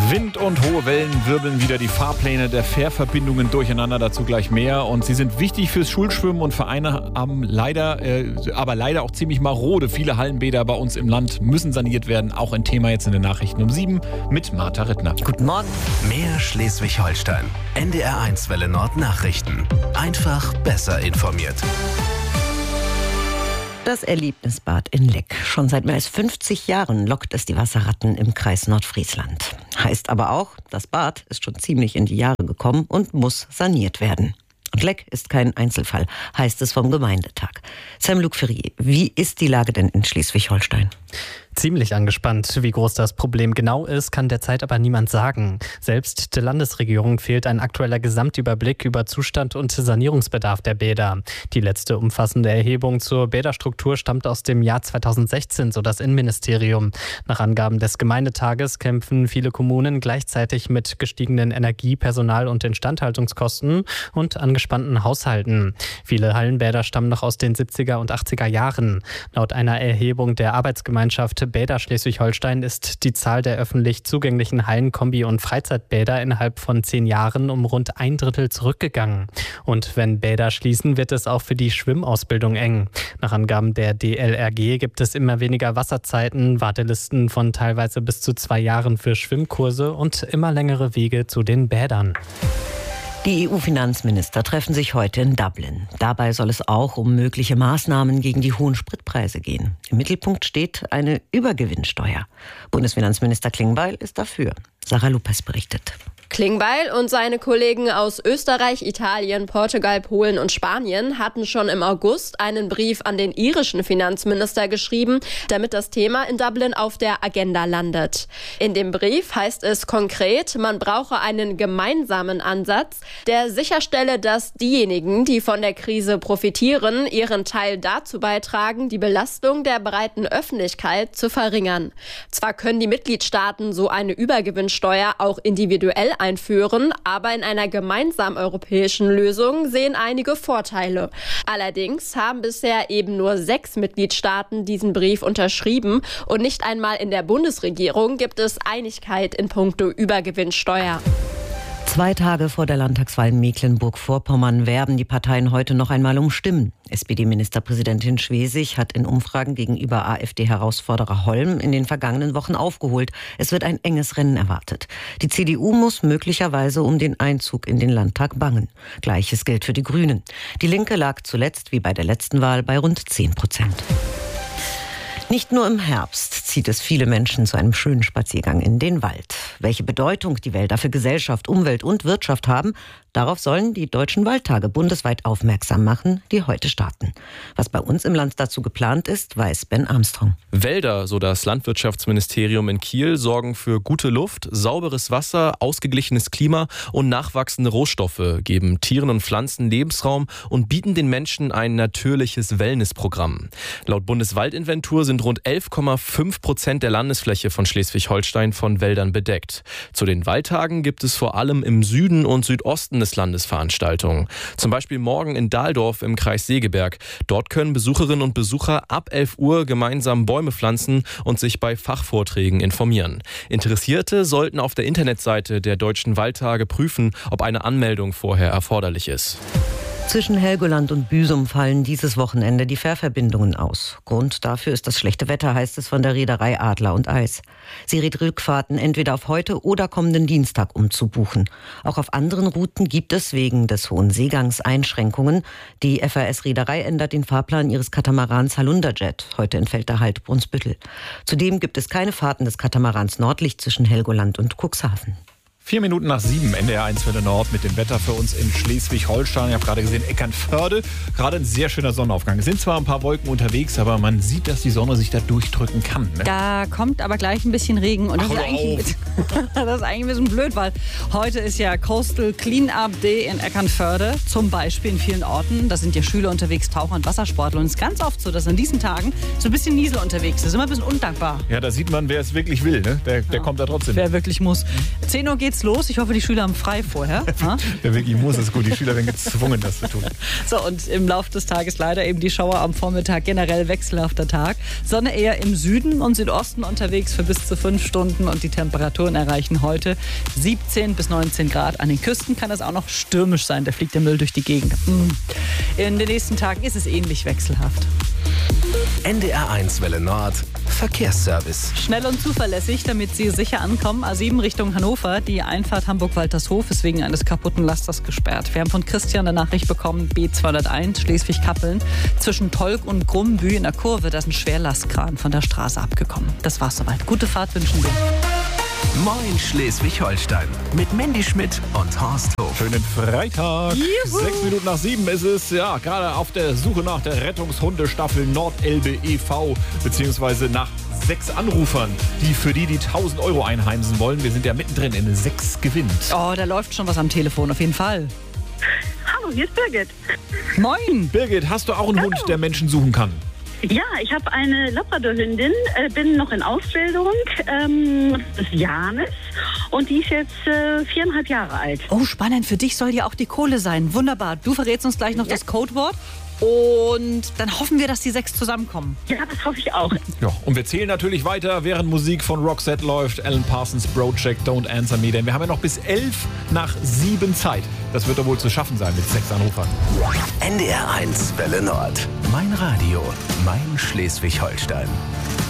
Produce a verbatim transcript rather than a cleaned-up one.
Wind und hohe Wellen wirbeln wieder die Fahrpläne der Fährverbindungen durcheinander, dazu gleich mehr. Und sie sind wichtig fürs Schulschwimmen und Vereine haben leider, äh, aber leider auch ziemlich marode. Viele Hallenbäder bei uns im Land müssen saniert werden. Auch ein Thema jetzt in den Nachrichten um sieben mit Martha Rittner. Guten Morgen. Mehr Schleswig-Holstein. N D R eins Welle Nord Nachrichten. Einfach besser informiert. Das Erlebnisbad in Leck. Schon seit mehr als fünfzig Jahren lockt es die Wasserratten im Kreis Nordfriesland. Heißt aber auch, das Bad ist schon ziemlich in die Jahre gekommen und muss saniert werden. Und Leck ist kein Einzelfall, heißt es vom Gemeindetag. Sam-Luc Ferrier, wie ist die Lage denn in Schleswig-Holstein? Ziemlich angespannt. Wie groß das Problem genau ist, kann derzeit aber niemand sagen. Selbst der Landesregierung fehlt ein aktueller Gesamtüberblick über Zustand und Sanierungsbedarf der Bäder. Die letzte umfassende Erhebung zur Bäderstruktur stammt aus dem Jahr zweitausendsechzehn, so das Innenministerium. Nach Angaben des Gemeindetages kämpfen viele Kommunen gleichzeitig mit gestiegenen Energie-, Personal- und Instandhaltungskosten und angespannten Haushalten. Viele Hallenbäder stammen noch aus den siebziger und achtziger Jahren. Laut einer Erhebung der Arbeitsgemeinschaft Bäder Schleswig-Holstein ist die Zahl der öffentlich zugänglichen Hallen-, Kombi- und Freizeitbäder innerhalb von zehn Jahren um rund ein Drittel zurückgegangen. Und wenn Bäder schließen, wird es auch für die Schwimmausbildung eng. Nach Angaben der D L R G gibt es immer weniger Wasserzeiten, Wartelisten von teilweise bis zu zwei Jahren für Schwimmkurse und immer längere Wege zu den Bädern. Die E U-Finanzminister treffen sich heute in Dublin. Dabei soll es auch um mögliche Maßnahmen gegen die hohen Spritpreise gehen. Im Mittelpunkt steht eine Übergewinnsteuer. Bundesfinanzminister Klingbeil ist dafür. Sarah Lopez berichtet. Klingbeil und seine Kollegen aus Österreich, Italien, Portugal, Polen und Spanien hatten schon im August einen Brief an den irischen Finanzminister geschrieben, damit das Thema in Dublin auf der Agenda landet. In dem Brief heißt es konkret, man brauche einen gemeinsamen Ansatz, der sicherstelle, dass diejenigen, die von der Krise profitieren, ihren Teil dazu beitragen, die Belastung der breiten Öffentlichkeit zu verringern. Zwar können die Mitgliedstaaten so eine Übergewinnsteuer auch individuell einführen, aber in einer gemeinsamen europäischen Lösung sehen einige Vorteile. Allerdings haben bisher eben nur sechs Mitgliedstaaten diesen Brief unterschrieben und nicht einmal in der Bundesregierung gibt es Einigkeit in puncto Übergewinnsteuer. Zwei Tage vor der Landtagswahl in Mecklenburg-Vorpommern werben die Parteien heute noch einmal um Stimmen. S P D-Ministerpräsidentin Schwesig hat in Umfragen gegenüber AfD-Herausforderer Holm in den vergangenen Wochen aufgeholt. Es wird ein enges Rennen erwartet. Die C D U muss möglicherweise um den Einzug in den Landtag bangen. Gleiches gilt für die Grünen. Die Linke lag zuletzt, wie bei der letzten Wahl, bei rund zehn Prozent. Nicht nur im Herbst zieht es viele Menschen zu einem schönen Spaziergang in den Wald. Welche Bedeutung die Wälder für Gesellschaft, Umwelt und Wirtschaft haben, darauf sollen die Deutschen Waldtage bundesweit aufmerksam machen, die heute starten. Was bei uns im Land dazu geplant ist, weiß Ben Armstrong. Wälder, so das Landwirtschaftsministerium in Kiel, sorgen für gute Luft, sauberes Wasser, ausgeglichenes Klima und nachwachsende Rohstoffe, geben Tieren und Pflanzen Lebensraum und bieten den Menschen ein natürliches Wellnessprogramm. Laut Bundeswaldinventur sind rund elf Komma fünf Prozent der Landesfläche von Schleswig-Holstein von Wäldern bedeckt. Zu den Waldtagen gibt es vor allem im Süden und Südosten des Landes Veranstaltungen. Zum Beispiel morgen in Dahldorf im Kreis Segeberg. Dort können Besucherinnen und Besucher ab elf Uhr gemeinsam Bäume pflanzen und sich bei Fachvorträgen informieren. Interessierte sollten auf der Internetseite der Deutschen Waldtage prüfen, ob eine Anmeldung vorher erforderlich ist. Zwischen Helgoland und Büsum fallen dieses Wochenende die Fährverbindungen aus. Grund dafür ist das schlechte Wetter, heißt es von der Reederei Adler und Eis. Sie rät Rückfahrten entweder auf heute oder kommenden Dienstag umzubuchen. Auch auf anderen Routen gibt es wegen des hohen Seegangs Einschränkungen. Die F A S-Reederei ändert den Fahrplan ihres Katamarans Halunderjet. Heute entfällt der Halt Brunsbüttel. Zudem gibt es keine Fahrten des Katamarans Nordlicht zwischen Helgoland und Cuxhaven. Vier Minuten nach sieben, N D R eins Welle Nord mit dem Wetter für uns in Schleswig-Holstein. Ich habe gerade gesehen, Eckernförde, gerade ein sehr schöner Sonnenaufgang. Es sind zwar ein paar Wolken unterwegs, aber man sieht, dass die Sonne sich da durchdrücken kann. Ne? Da kommt aber gleich ein bisschen Regen. Und das, Ach, ist eigentlich, das ist eigentlich ein bisschen blöd, weil heute ist ja Coastal Cleanup Day in Eckernförde. Zum Beispiel in vielen Orten. Da sind ja Schüler unterwegs, Taucher und Wassersportler. Und es ist ganz oft so, dass an diesen Tagen so ein bisschen Niesel unterwegs ist. Immer ein bisschen undankbar. Ja, da sieht man, wer es wirklich will. Ne? Der, der ja. kommt da trotzdem. Wer wirklich muss. zehn Uhr geht's geht's los. Ich hoffe, die Schüler haben frei vorher. Der wirklich muss es gut. Die Schüler werden gezwungen, das zu tun. So, und im Laufe des Tages leider eben die Schauer am Vormittag. Generell wechselhafter Tag. Sonne eher im Süden und Südosten unterwegs für bis zu fünf Stunden. Und die Temperaturen erreichen heute siebzehn bis neunzehn Grad. An den Küsten kann es auch noch stürmisch sein. Da fliegt der Müll durch die Gegend. In den nächsten Tagen ist es ähnlich wechselhaft. N D R eins Welle Nord Verkehrsservice. Schnell und zuverlässig, damit Sie sicher ankommen. A sieben Richtung Hannover. Die Einfahrt Hamburg-Waltershof ist wegen eines kaputten Lasters gesperrt. Wir haben von Christian eine Nachricht bekommen. B zweihunderteins Schleswig-Kappeln. Zwischen Tolk und Grumbü in der Kurve, da ist ein Schwerlastkran von der Straße abgekommen. Das war's soweit. Gute Fahrt wünschen wir. Moin Schleswig-Holstein mit Mandy Schmidt und Horst Hof. Schönen Freitag. Juhu. Sechs Minuten nach sieben ist es. Ja, gerade auf der Suche nach der Rettungshundestaffel Nordelbe e V beziehungsweise nach sechs Anrufern, die für die die tausend Euro einheimsen wollen. Wir sind ja mittendrin in sechs gewinnt. Oh, da läuft schon was am Telefon, auf jeden Fall. Hallo, hier ist Birgit. Moin. Birgit, hast du auch einen Hallo. Hund, der Menschen suchen kann? Ja, ich habe eine Labrador-Hündin, äh, bin noch in Ausbildung, ähm, das ist Janis und die ist jetzt äh, viereinhalb Jahre alt. Oh, spannend. Für dich soll ja auch die Kohle sein. Wunderbar. Du verrätst uns gleich noch Ja. das Codewort. Und dann hoffen wir, dass die sechs zusammenkommen. Ja, das hoffe ich auch. Ja, und wir zählen natürlich weiter, während Musik von Roxette läuft. Alan Parsons Project, Don't Answer Me. Denn wir haben ja noch bis elf nach sieben Zeit. Das wird doch wohl zu schaffen sein mit sechs Anrufern. N D R eins Welle Nord. Mein Radio, mein Schleswig-Holstein.